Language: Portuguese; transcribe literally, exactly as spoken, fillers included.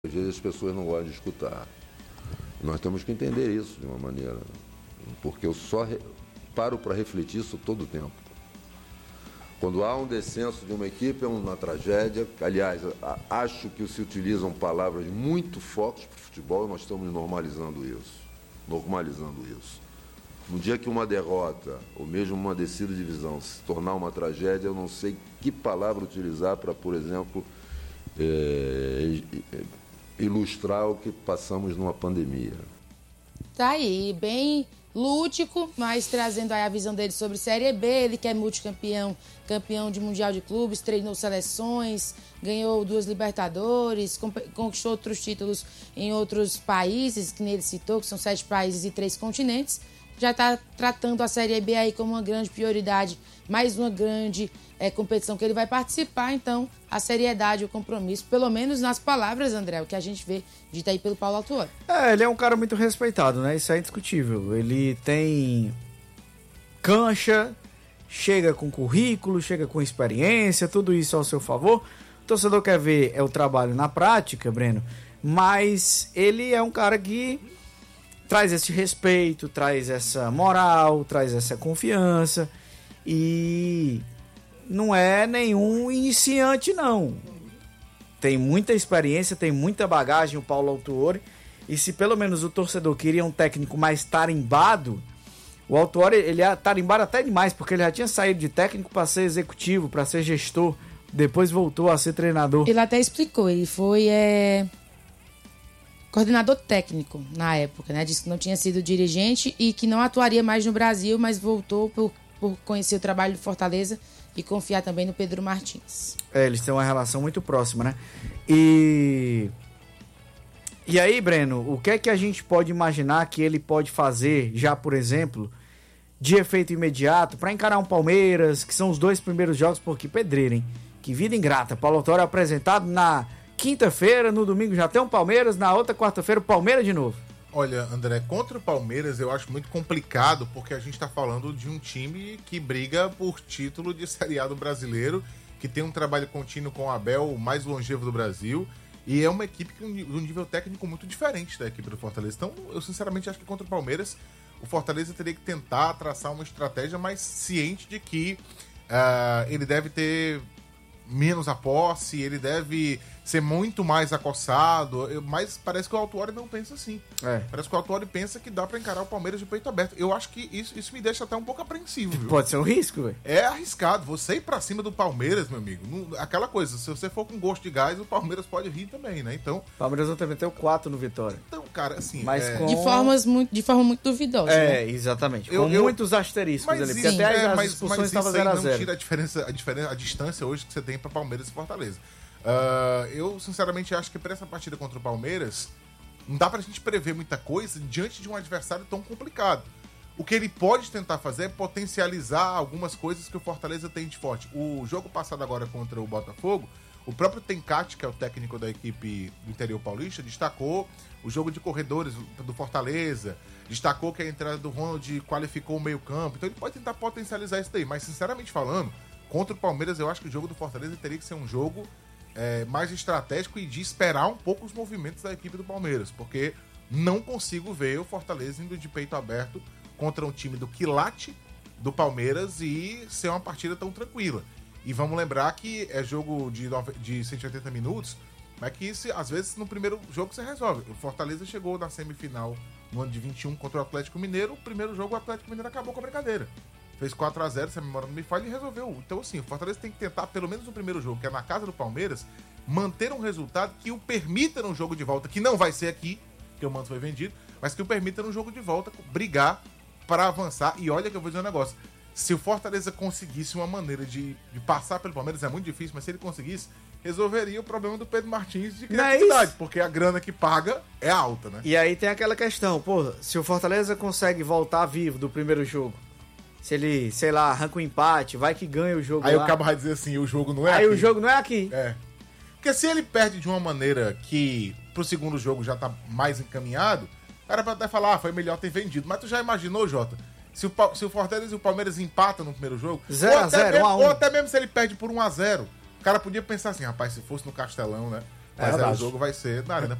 Às vezes as pessoas não gostam de escutar. Nós temos que entender isso de uma maneira, porque eu só re... paro para refletir isso todo o tempo. Quando há um descenso de uma equipe, é uma tragédia. Aliás, acho que se utilizam palavras muito fortes para o futebol e nós estamos normalizando isso. Normalizando isso. No dia que uma derrota, ou mesmo uma descida de divisão, se tornar uma tragédia, eu não sei que palavra utilizar para, por exemplo, é, ilustrar o que passamos numa pandemia. Tá aí, bem lúdico, mas trazendo aí a visão dele sobre Série B. Ele que é multicampeão, campeão de Mundial de Clubes, treinou seleções, ganhou duas Libertadores, conquistou outros títulos em outros países, que ele citou, que são sete países e três continentes. Já está tratando a Série B aí como uma grande prioridade, mais uma grande é, competição que ele vai participar. Então, a seriedade, o compromisso, pelo menos nas palavras, André, o que a gente vê dito aí pelo Paulo Autuori. É, ele é um cara muito respeitado, né? Isso é indiscutível. Ele tem cancha, chega com currículo, chega com experiência, tudo isso ao seu favor. O torcedor quer ver é o trabalho na prática, Breno, mas ele é um cara que traz esse respeito, traz essa moral, traz essa confiança e não é nenhum iniciante, não. Tem muita experiência, tem muita bagagem o Paulo Autuori, e se pelo menos o torcedor queria um técnico mais tarimbado, o Autuori, ele é tarimbado até demais, porque ele já tinha saído de técnico para ser executivo, para ser gestor, depois voltou a ser treinador. Ele até explicou, ele foi... É... coordenador técnico na época, né? Disse que não tinha sido dirigente e que não atuaria mais no Brasil, mas voltou por, por conhecer o trabalho do Fortaleza e confiar também no Pedro Martins. É, eles têm uma relação muito próxima, né? E... E aí, Breno, o que é que a gente pode imaginar que ele pode fazer, já por exemplo, de efeito imediato, para encarar um Palmeiras, que são os dois primeiros jogos, porque pedreira, hein? Que vida ingrata. Paulo Autuori apresentado na quinta-feira, no domingo já tem um Palmeiras, na outra quarta-feira o Palmeiras de novo. Olha, André, contra o Palmeiras eu acho muito complicado, porque a gente está falando de um time que briga por título de Série A do brasileiro, que tem um trabalho contínuo com o Abel, o mais longevo do Brasil, e é uma equipe com um nível técnico muito diferente da equipe do Fortaleza. Então, eu sinceramente acho que contra o Palmeiras, o Fortaleza teria que tentar traçar uma estratégia mais ciente de que uh, ele deve ter menos a posse, ele deve ser muito mais acossado, mas parece que o Autuori não pensa assim. É. Parece que o Autuori pensa que dá pra encarar o Palmeiras de peito aberto. Eu acho que isso, isso me deixa até um pouco apreensivo, viu? Pode ser um risco, velho. É arriscado. Você ir pra cima do Palmeiras, meu amigo, não, aquela coisa, se você for com gosto de gás, o Palmeiras pode rir também, né? Então... O Palmeiras ontem meteu quatro no Vitória. Então, cara, assim... Mas é... com... de, formas muito, de forma muito duvidosa. É, né? exatamente. Eu, com eu... muitos asteriscos mas ali. Isso, porque até é, as mas, discussões estavam mas isso zero a aí zero. não tira a diferença, a diferença, a distância hoje que você tem pra Palmeiras e Fortaleza. Uh, eu, sinceramente, acho que para essa partida contra o Palmeiras não dá pra gente prever muita coisa diante de um adversário tão complicado. O que ele pode tentar fazer é potencializar algumas coisas que o Fortaleza tem de forte. O jogo passado agora contra o Botafogo, o próprio Tencati, que é o técnico da equipe do interior paulista, destacou o jogo de corredores do Fortaleza, destacou que a entrada do Ronald qualificou o meio-campo. Então ele pode tentar potencializar isso daí, mas sinceramente falando, contra o Palmeiras eu acho que o jogo do Fortaleza teria que ser um jogo É, mais estratégico e de esperar um pouco os movimentos da equipe do Palmeiras, porque não consigo ver o Fortaleza indo de peito aberto contra um time do quilate do Palmeiras e ser uma partida tão tranquila. E vamos lembrar que é jogo de, de cento e oitenta minutos, mas que isso, às vezes no primeiro jogo você resolve. O Fortaleza chegou na semifinal no ano de vinte e um contra o Atlético Mineiro, o primeiro jogo o Atlético Mineiro acabou com a brincadeira. Fez quatro a zero, se a memória não me falha, e resolveu. Então, assim, o Fortaleza tem que tentar, pelo menos no primeiro jogo, que é na casa do Palmeiras, manter um resultado que o permita no jogo de volta, que não vai ser aqui, que o manto foi vendido, mas que o permita no jogo de volta brigar para avançar. E olha que eu vou dizer um negócio. Se o Fortaleza conseguisse uma maneira de, de passar pelo Palmeiras, é muito difícil, mas se ele conseguisse, resolveria o problema do Pedro Martins de criatividade, é porque a grana que paga é alta, né? E aí tem aquela questão, pô, se o Fortaleza consegue voltar vivo do primeiro jogo, se ele, sei lá, arranca um empate, vai que ganha o jogo aí lá. o cabo vai dizer assim, o jogo não é aí aqui. Aí o jogo não é aqui. É. Porque se ele perde de uma maneira que pro segundo jogo já tá mais encaminhado, o cara pode até falar, ah, foi melhor ter vendido. Mas tu já imaginou, Jota? Se o, se o Fortaleza e o Palmeiras empatam no primeiro jogo, zero a zero, um a um. Ou até mesmo se ele perde por um a zero, o cara podia pensar assim, rapaz, se fosse no Castelão, né? Mas aí o verdade. jogo vai ser na Arena